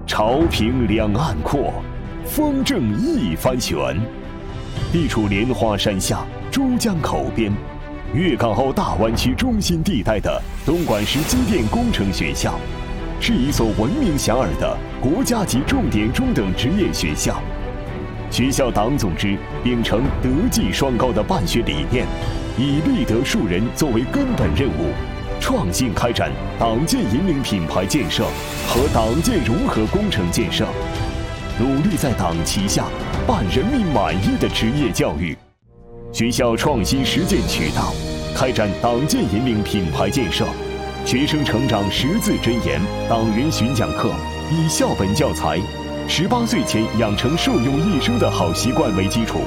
朝平两岸阔，风正一帆悬。地处莲花山下、珠江口边，粤港澳大湾区中心地带的东莞市机电工程学校，是一所闻名遐迩的国家级重点中等职业学校。学校党总支秉承德技双高的办学理念，以立德树人作为根本任务，创新开展党建引领品牌建设和党建融合工程建设，努力在党旗下办人民满意的职业教育。学校创新实践渠道，开展党建引领品牌建设、学生成长十字箴言党员巡讲课，以校本教材18岁前养成受用一生的好习惯为基础，